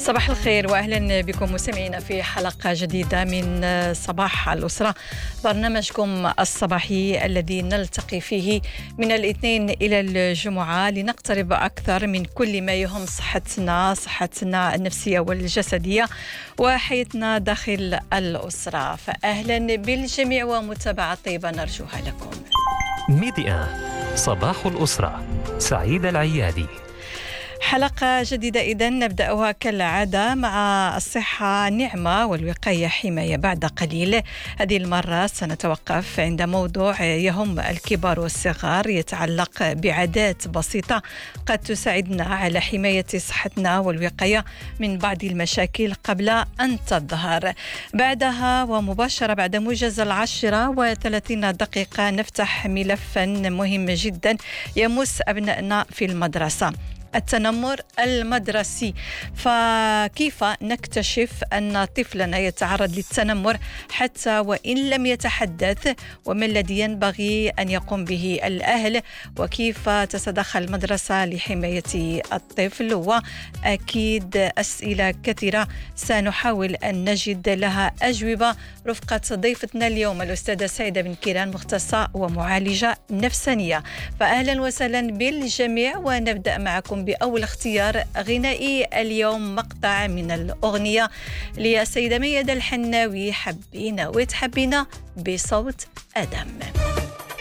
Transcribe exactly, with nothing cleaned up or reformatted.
صباح الخير وأهلا بكم مستمعينا في حلقة جديدة من صباح الأسرة، برنامجكم الصباحي الذي نلتقي فيه من الاثنين إلى الجمعة لنقترب أكثر من كل ما يهم صحتنا صحتنا النفسية والجسدية وحياتنا داخل الأسرة. فأهلا بالجميع ومتابعة طيبة نرجوها لكم. ميديا صباح الأسرة، سعيد العيادي. حلقة جديدة إذن نبدأها كالعادة مع الصحة نعمة والوقاية حماية. بعد قليل هذه المرة سنتوقف عند موضوع يهم الكبار والصغار، يتعلق بعادات بسيطة قد تساعدنا على حماية صحتنا والوقاية من بعض المشاكل قبل أن تظهر. بعدها ومباشرة بعد موجز العاشرة وثلاثين دقيقة نفتح ملفا مهم جدا يمس أبنائنا في المدرسة، التنمر المدرسي. فكيف نكتشف أن طفلنا يتعرض للتنمر حتى وإن لم يتحدث، وما الذي ينبغي أن يقوم به الأهل، وكيف تتدخل المدرسة لحماية الطفل؟ وأكيد أسئلة كثيرة سنحاول أن نجد لها أجوبة رفقة ضيفتنا اليوم الأستاذة سعيدة بن كيران، مختصة ومعالجة نفسانية. فأهلا وسهلا بالجميع، ونبدأ معكم بأول اختيار غنائي اليوم، مقطع من الأغنية للسيدة ميادة الحناوي، حبينا وتحبينا، بصوت آدم.